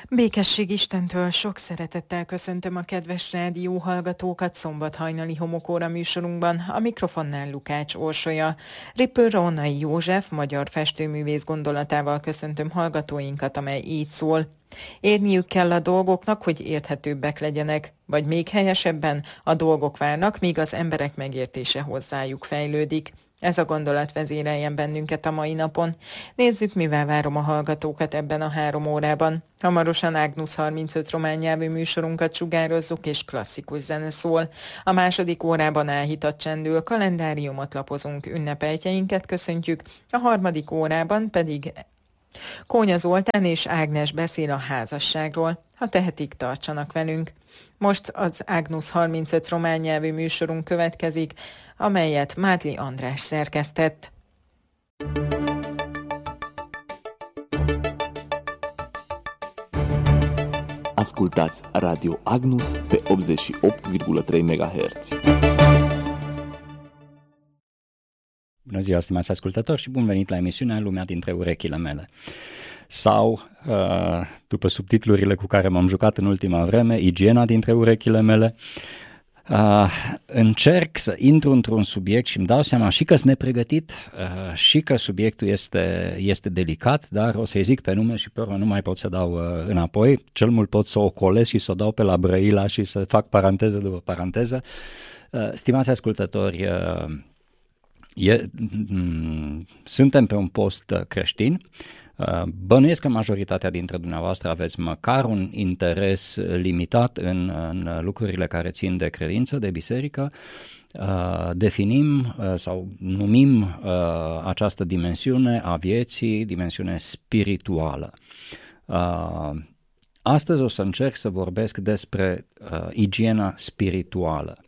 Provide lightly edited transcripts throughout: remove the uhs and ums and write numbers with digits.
Békesség Istentől sok szeretettel köszöntöm a kedves rádió hallgatókat szombathajnali homokóra műsorunkban, a mikrofonnál Lukács Orsolya. Ripper Rónai József, magyar festőművész gondolatával köszöntöm hallgatóinkat, amely így szól. Érniük kell a dolgoknak, hogy érthetőbbek legyenek, vagy még helyesebben a dolgok várnak, míg az emberek megértése hozzájuk fejlődik. Ez a gondolat vezéreljen bennünket a mai napon. Nézzük, mivel várom a hallgatókat ebben a 3 órában. Hamarosan Agnus 35 román nyelvű műsorunkat sugározzuk, és klasszikus zene szól. A második órában elhitat csendül, kalendáriumot lapozunk, ünnepeltjeinket köszöntjük, a harmadik órában pedig Kónya Zoltán és Ágnes beszél a házasságról. Ha tehetik, tartsanak velünk. Most az Agnus 35 román nyelvű műsorunk következik, amelyet Mádli András szerkesztett. Ascultați Radio Agnus pe 88,3 MHz. Bună ziua, stimați ascultători, și bun venit la emisiunea Lumea dintre urechile mele. Sau, după subtitlurile cu care m-am jucat în ultima vreme, Igiena dintre urechile mele. Încerc să intru într-un subiect și îmi dau seama și că sunt nepregătit, și că subiectul este delicat, dar o să-i zic pe nume și pe urmă nu mai pot să dau înapoi. Cel mult pot să o colesc și să o dau pe la Brăila și să fac paranteză după paranteză. Stimați ascultători, suntem pe un post creștin. Bănuiesc că majoritatea dintre dumneavoastră aveți măcar un interes limitat în lucrurile care țin de credință, de biserică. Definim sau numim această dimensiune a vieții, dimensiune spirituală. Astăzi o să încerc să vorbesc despre igiena spirituală.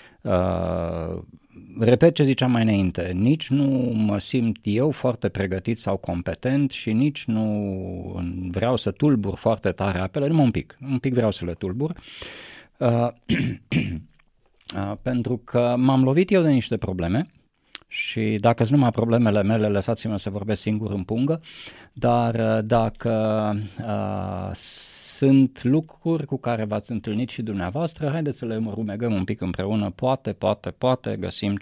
Repet ce ziceam mai înainte, nici nu mă simt eu foarte pregătit sau competent și nici nu vreau să tulbur foarte tare apele, numai un pic vreau să le tulbur, pentru că m-am lovit eu de niște probleme și dacă-s numai problemele mele, lăsați-mă să vorbesc singur în pungă, dar dacă sunt lucruri cu care v-ați întâlnit și dumneavoastră, haideți să le rumegăm un pic împreună, poate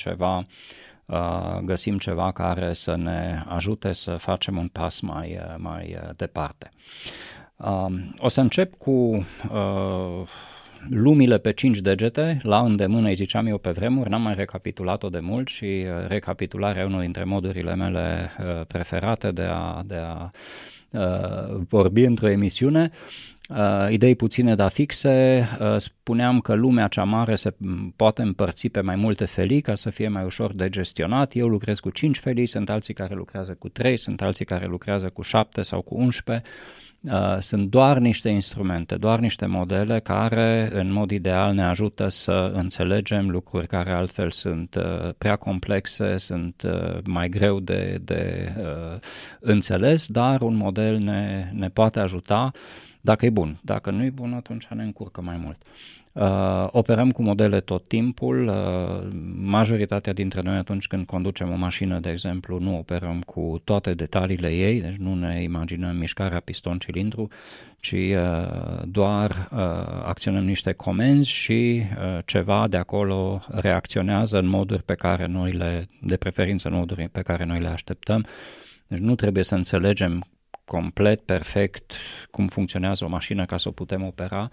găsim ceva care să ne ajute să facem un pas mai departe. O să încep cu lumile pe 5 degete, la îndemână, îi ziceam eu pe vremuri, n-am mai recapitulat-o de mult și recapitularea e unul dintre modurile mele preferate de a vorbi într-o emisiune. Idei puține, dar fixe. Spuneam că lumea cea mare se poate împărți pe mai multe felii ca să fie mai ușor de gestionat. Eu lucrez cu 5 felii, sunt alții care lucrează cu 3, sunt alții care lucrează cu 7 sau cu 11. Sunt doar niște instrumente, doar niște modele care în mod ideal ne ajută să înțelegem lucruri care altfel sunt prea complexe, sunt mai greu de înțeles, dar un model ne poate ajuta dacă e bun. Dacă nu e bun, atunci ne încurcă mai mult. Operăm cu modele tot timpul. Majoritatea dintre noi atunci când conducem o mașină, de exemplu, nu operăm cu toate detaliile ei, deci nu ne imaginăm mișcarea piston-cilindru, ci doar acționăm niște comenzi și ceva de acolo reacționează în moduri pe care noi de preferință în moduri pe care noi le așteptăm. Deci nu trebuie să înțelegem complet, perfect cum funcționează o mașină ca să o putem opera.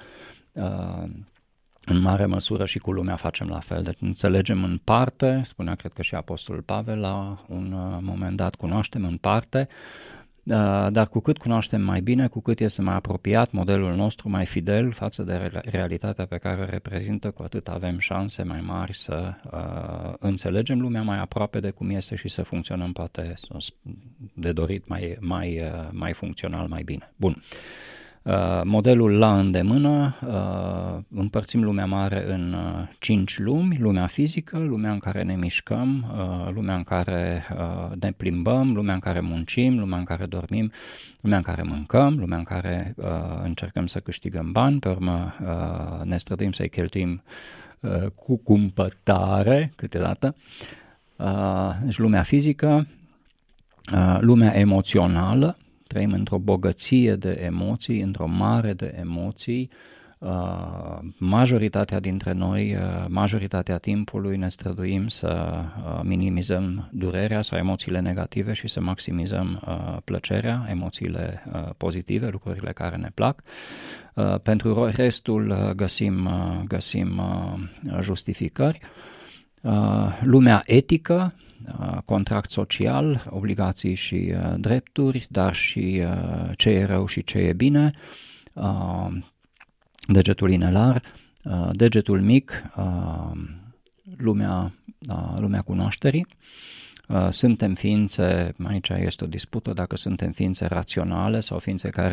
În mare măsură și cu lumea facem la fel. Deci înțelegem în parte, spunea cred că și Apostolul Pavel la un moment dat, cunoaștem în parte, dar cu cât cunoaștem mai bine, cu cât este mai apropiat modelul nostru, mai fidel față de realitatea pe care o reprezintă, cu atât avem șanse mai mari să înțelegem lumea mai aproape de cum este și să funcționăm poate de dorit mai funcțional, mai bine. Bun. Modelul la îndemână, împărțim lumea mare în 5 lumi: lumea fizică, lumea în care ne mișcăm, lumea în care ne plimbăm, lumea în care muncim, lumea în care dormim, lumea în care mâncăm, lumea în care încercăm să câștigăm bani, pe urmă ne străduim să-i cheltuim cu cumpătare câteodată. Deci lumea fizică, lumea emoțională, trăim într-o bogăție de emoții, într-o mare de emoții. Majoritatea dintre noi, majoritatea timpului ne străduim să minimizăm durerea sau emoțiile negative și să maximizăm plăcerea, emoțiile pozitive, lucrurile care ne plac. Pentru restul găsim justificări. Lumea etică, contract social, obligații și drepturi, dar și ce e rău și ce e bine, degetul inelar, degetul mic, lumea cunoașterii. Suntem ființe, aici este o dispută dacă suntem ființe raționale sau ființe care